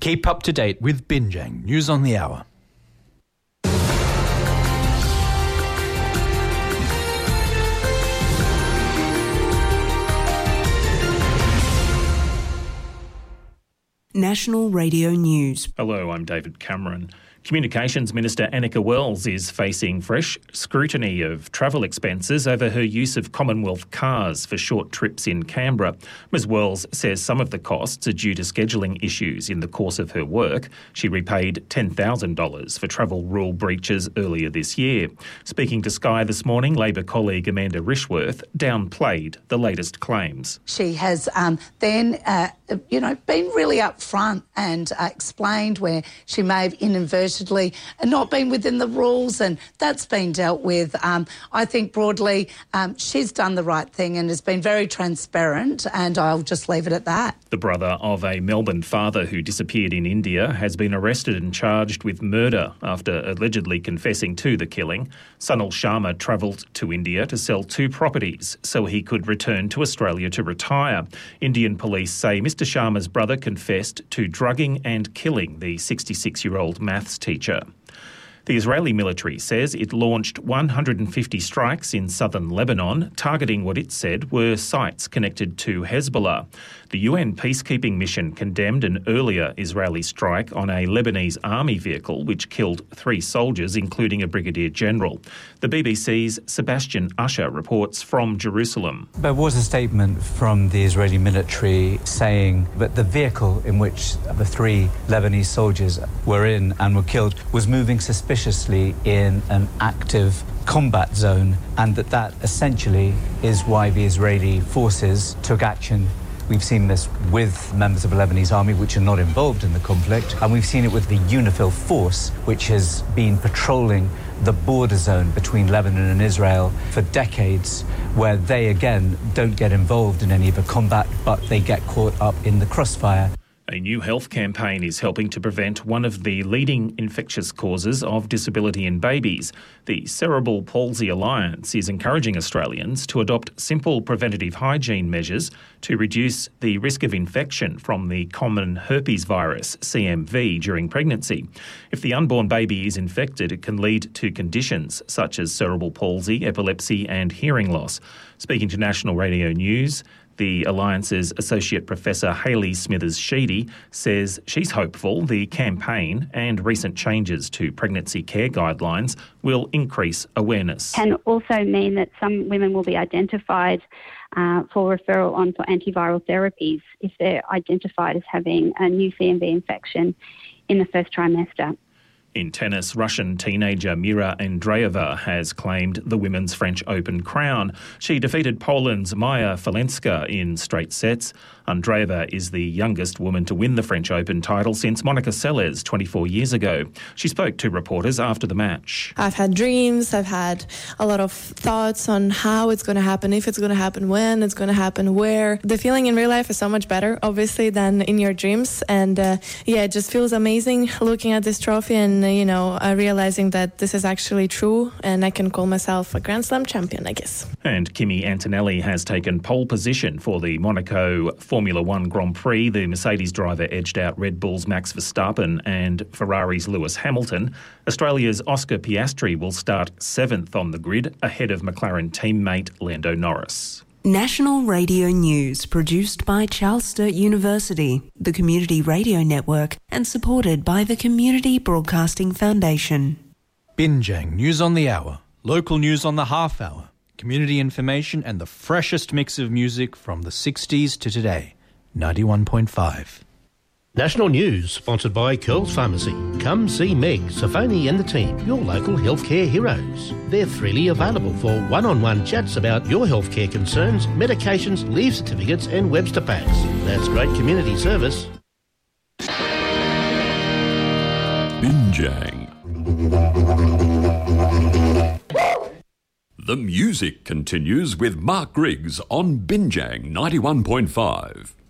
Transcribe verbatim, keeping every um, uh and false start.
Keep up to date with Binjang News on the Hour. National Radio News. Hello, I'm David Cameron. Communications Minister Annika Wells is facing fresh scrutiny of travel expenses over her use of Commonwealth cars for short trips in Canberra. Ms Wells says some of the costs are due to scheduling issues in the course of her work. She repaid ten thousand dollars for travel rule breaches earlier this year. Speaking to Sky this morning, Labor colleague Amanda Rishworth downplayed the latest claims. She has um, then, uh, you know, been really upfront and uh, explained where she may have inadvertently and not been within the rules, and that's been dealt with. Um, I think broadly um, she's done the right thing and has been very transparent, and I'll just leave it at that. The brother of a Melbourne father who disappeared in India has been arrested and charged with murder after allegedly confessing to the killing. Sunil Sharma travelled to India to sell two properties so he could return to Australia to retire. Indian police say Mister Sharma's brother confessed to drugging and killing the sixty-six-year-old maths teacher. The Israeli military says it launched one hundred fifty strikes in southern Lebanon, targeting what it said were sites connected to Hezbollah. The U N peacekeeping mission condemned an earlier Israeli strike on a Lebanese army vehicle which killed three soldiers, including a brigadier general. The B B C's Sebastian Usher reports from Jerusalem. There was a statement from the Israeli military saying that the vehicle in which the three Lebanese soldiers were in and were killed was moving suspiciously in an active combat zone, and that that essentially is why the Israeli forces took action. We've seen this with members of the Lebanese army which are not involved in the conflict, and we've seen it with the UNIFIL force, which has been patrolling the border zone between Lebanon and Israel for decades, where they again don't get involved in any of the combat, but they get caught up in the crossfire. A new health campaign is helping to prevent one of the leading infectious causes of disability in babies. The Cerebral Palsy Alliance is encouraging Australians to adopt simple preventative hygiene measures to reduce the risk of infection from the common herpes virus, C M V, during pregnancy. If the unborn baby is infected, it can lead to conditions such as cerebral palsy, epilepsy and hearing loss. Speaking to National Radio News, the Alliance's Associate Professor Hayley Smithers-Sheedy says she's hopeful the campaign and recent changes to pregnancy care guidelines will increase awareness. Can also mean that some women will be identified uh, for referral on for antiviral therapies if they're identified as having a new C M V infection in the first trimester. In tennis, Russian teenager Mira Andreeva has claimed the Women's French Open crown. She defeated Poland's Maja Falenska in straight sets. Andreeva is the youngest woman to win the French Open title since Monica Seles twenty-four years ago. She spoke to reporters after the match. I've had dreams, I've had a lot of thoughts on how it's going to happen, if it's going to happen, when it's going to happen, where. The feeling in real life is so much better, obviously, than in your dreams. And uh, yeah, it just feels amazing looking at this trophy and, uh, you know, uh, realizing that this is actually true and I can call myself a Grand Slam champion, I guess. And Kimi Antonelli has taken pole position for the Monaco Formula One Grand Prix. The Mercedes driver edged out Red Bull's Max Verstappen and Ferrari's Lewis Hamilton. Australia's Oscar Piastri will start seventh on the grid, ahead of McLaren teammate Lando Norris. National Radio News, produced by Charles Sturt University, the Community Radio Network, and supported by the Community Broadcasting Foundation. Binjang News on the Hour, local news on the half hour, community information and the freshest mix of music from the sixties to today. ninety-one point five. National News, sponsored by Curls Pharmacy. Come see Meg, Safoni and the team, your local healthcare heroes. They're freely available for one-on-one chats about your healthcare concerns, medications, leave certificates and Webster packs. That's great community service. Binjang. The music continues with Mark Griggs on Binjang ninety-one point five.